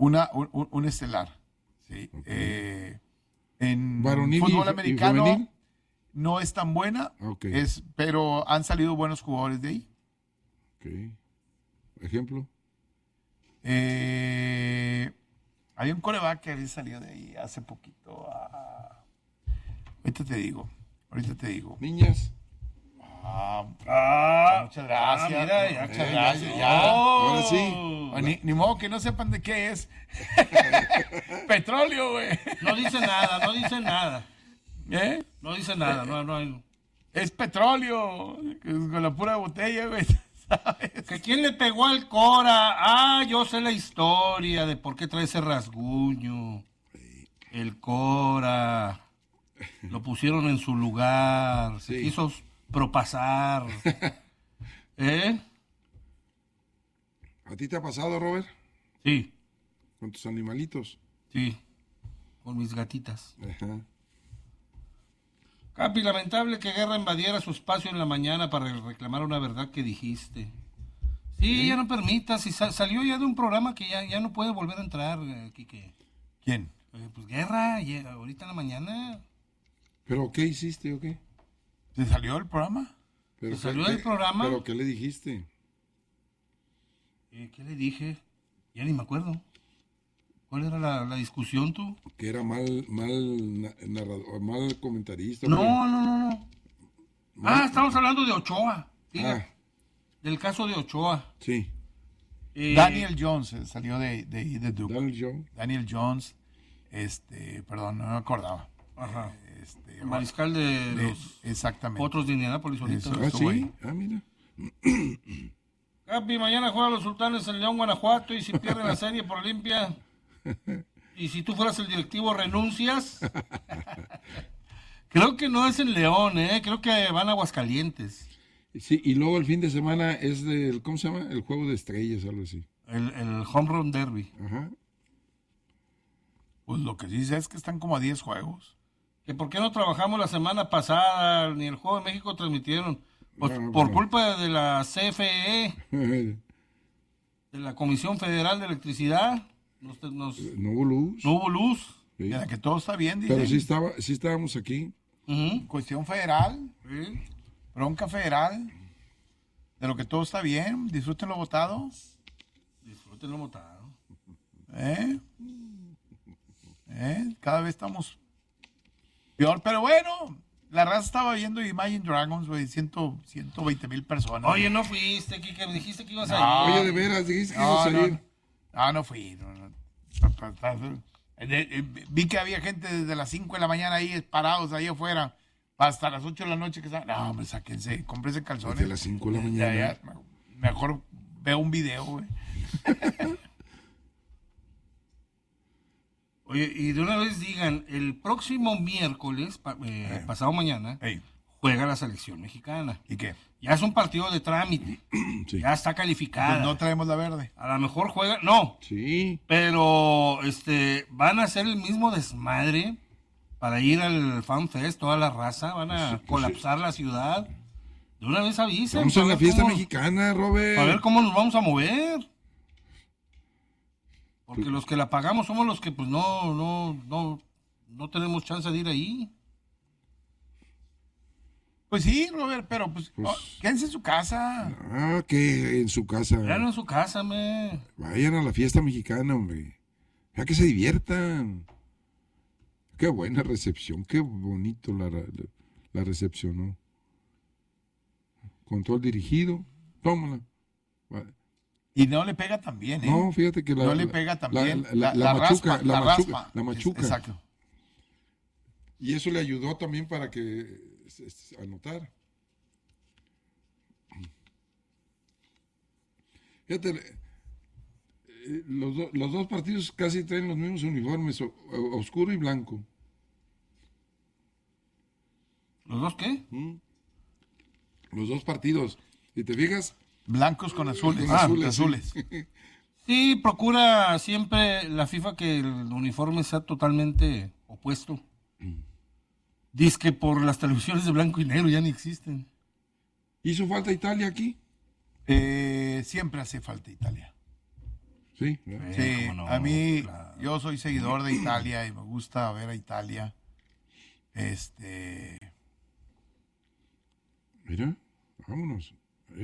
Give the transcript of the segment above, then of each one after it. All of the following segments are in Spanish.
Un estelar. Sí. Okay. En ¿Varonil fútbol y americano femenil? no es tan buena, Okay. pero han salido buenos jugadores de ahí. Okay. ¿Ejemplo? Hay un quarterback que había salido de ahí hace poquito. Ahorita te digo. Niñas. Muchas gracias. Mira, ya, Muchas gracias. Ya. Ahora sí. Ni modo que no sepan de qué es. Petróleo, güey. No dice nada. ¿Eh? No dice nada, no hay... Es petróleo. Con la pura botella, güey. ¿Sabes? ¿Que quién le pegó al Cora? Yo sé la historia de por qué trae ese rasguño. El Cora. Lo pusieron en su lugar. Se quiso propasar. ¿A ti te ha pasado, Robert? Sí, ¿Con tus animalitos? sí. Con mis gatitas. Ajá. Capi, lamentable que Guerra invadiera su espacio en la mañana para reclamar una verdad que dijiste. Sí, ya no permitas. Si salió ya de un programa que ya no puede volver a entrar, Quique. ¿Quién? Pues Guerra, ahorita en la mañana. ¿Pero qué hiciste o qué? ¿Se salió el programa? ¿Pero ¿Se salió del programa? ¿Pero qué le dijiste? ¿Qué le dije? Ya ni me acuerdo. ¿Cuál era la discusión, tú? Que era mal narrador, mal comentarista. No. Estamos hablando de Ochoa. Ah, Del caso de Ochoa. sí. Daniel Jones salió de Duke. Daniel Jones, perdón, no me acordaba. Ajá. Mariscal de los exactamente. Otros de Indianápolis ahorita. Ah, sí. Mira. Capi, mañana juegan los Sultanes en León, Guanajuato, y si pierden la serie por Olimpia, y si tú fueras el directivo, ¿renuncias? Creo que no es en León, creo que van a Aguascalientes. Sí, y luego el fin de semana es del, ¿cómo se llama? El juego de estrellas, algo así. El Home Run Derby. Ajá. Pues lo que sí sé es que están como a 10 juegos. ¿Que por qué no trabajamos la semana pasada? Ni el Juego de México transmitieron. Pues, por culpa de la CFE, de la Comisión Federal de Electricidad, no hubo luz. No hubo luz. Sí. De la que todo está bien, dicen. Pero sí estábamos aquí. Cuestión federal. Sí. Bronca federal. De lo que todo está bien. Disfruten lo votado. Cada vez estamos peor, pero bueno. La raza estaba viendo Imagine Dragons, güey, 120,000 personas. Oye, no fuiste, Kike, me dijiste que ibas a ir. Oye, de veras, dijiste que ibas a ir. No fui. Vi que había gente desde las 5 de la mañana ahí parados ahí afuera hasta las 8 de la noche. No, hombre, sáquense, cómprense calzones. Desde las 5 de la mañana. Mejor veo un video, güey. Oye, y de una vez digan, el próximo miércoles, pasado mañana, juega la selección mexicana. ¿Y qué? Ya es un partido de trámite. Sí. Ya está calificada. Pues no traemos la verde. A lo mejor juega, no. Sí. Pero van a hacer el mismo desmadre para ir al Fan Fest, toda la raza, van a colapsar la ciudad. De una vez avisen. Vamos a la fiesta mexicana, Robert. A ver cómo nos vamos a mover. Porque los que la pagamos somos los que pues no tenemos chance de ir ahí. Pues sí, Robert, pero pues quédense en su casa. Que en su casa. Vayan en su casa, Vayan a la fiesta mexicana, hombre. Ya que se diviertan. Qué buena recepción, qué bonito la recepción, ¿no? Control dirigido, tómala. Vale. Y no le pega tan bien, ¿eh? No, fíjate que no le pega tan bien. La machuca. Exacto. Y eso le ayudó también para que anotara. Fíjate, los dos partidos casi traen los mismos uniformes, oscuro y blanco. ¿Los dos qué? Los dos partidos. Si te fijas... Blancos con azules. Azules. Sí, procura siempre la FIFA que el uniforme sea totalmente opuesto. Dice que por las televisiones de blanco y negro ya ni existen. ¿Hizo falta Italia aquí? Siempre hace falta Italia. Sí, Sí, cómo no, a mí, claro. yo soy seguidor de Italia y me gusta ver a Italia. Mira, vámonos.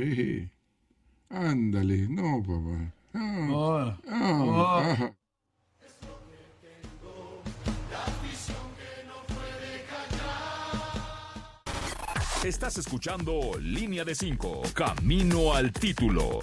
Ándale, no, papá. Oh, Ajá. Estás escuchando Línea de 5, Camino al Título.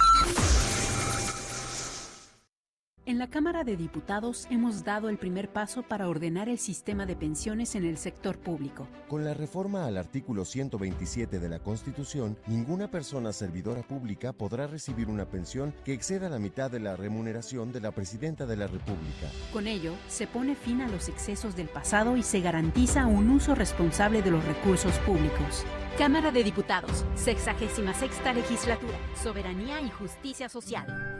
En la Cámara de Diputados hemos dado el primer paso para ordenar el sistema de pensiones en el sector público. Con la reforma al artículo 127 de la Constitución, ninguna persona servidora pública podrá recibir una pensión que exceda la mitad de la remuneración de la Presidenta de la República. Con ello, se pone fin a los excesos del pasado y se garantiza un uso responsable de los recursos públicos. Cámara de Diputados, 66ª Legislatura, Soberanía y Justicia Social.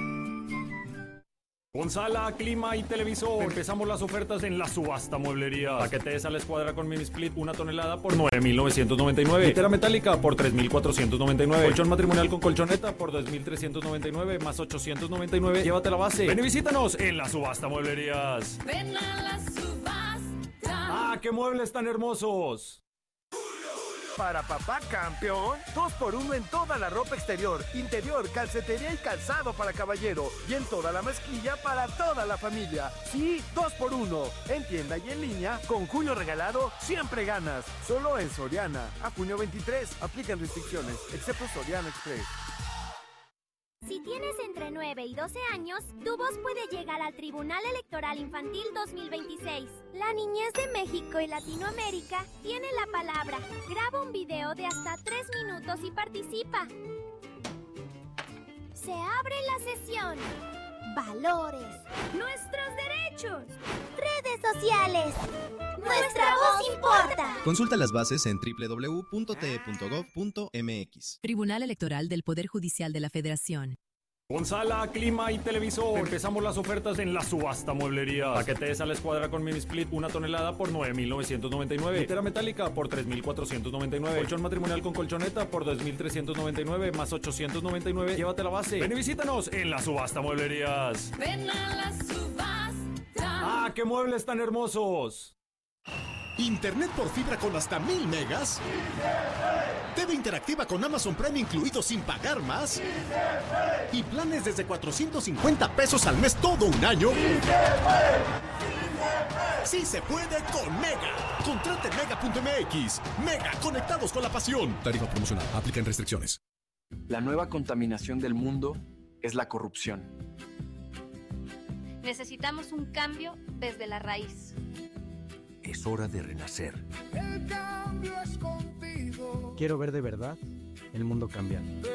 Con sala, clima y televisor. Empezamos las ofertas en la subasta mueblería. Paquete de sala escuadra con mini split 1 tonelada por 9,999. Litera metálica por 3,499. Colchón matrimonial con colchoneta por 2,399 más 899. Llévate la base. Ven y visítanos en la subasta mueblerías. Ven a la subasta. ¡Ah, qué muebles tan hermosos! Para papá campeón, 2x1 en toda la ropa exterior, interior, calcetería y calzado para caballero. Y en toda la mezclilla para toda la familia. Sí, 2x1. En tienda y en línea, con Julio regalado, siempre ganas. Solo en Soriana. A junio 23. Aplican restricciones, excepto Soriana Express. Si tienes entre 9 y 12 años, tu voz puede llegar al Tribunal Electoral Infantil 2026. La niñez de México y Latinoamérica tiene la palabra. Graba un video de hasta 3 minutos y participa. Se abre la sesión. Valores. Nuestros derechos. Redes sociales. Nuestra voz importa. Consulta las bases en www.te.gov.mx. Tribunal Electoral del Poder Judicial de la Federación. Con sala, clima y televisor. Empezamos las ofertas en la subasta mueblería. Paquete de sala escuadra con mini split 1 tonelada por 9,999. Litera metálica por 3,499. Colchón matrimonial con colchoneta por 2,399 más 899. Llévate la base. Ven y visítanos en la subasta mueblerías. Ven a la subasta. ¡Ah, qué muebles tan hermosos! Internet por fibra con hasta 1000 megas. TV interactiva con Amazon Prime incluido sin pagar más. Y planes desde 450 pesos al mes todo un año. Sí se puede con Mega. Contrate en mega.mx. Mega, conectados con la pasión. Tarifa promocional. Aplican restricciones. La nueva contaminación del mundo es la corrupción. Necesitamos un cambio desde la raíz. Es hora de renacer. El cambio es contigo. Quiero ver de verdad el mundo cambiar.